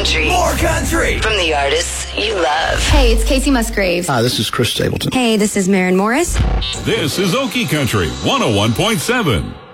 country. More country. From the artists you love. Hey, it's Casey Musgraves. Hi, this is Chris Stapleton. Hey, this is Maren Morris. This is Okie Country 101.7.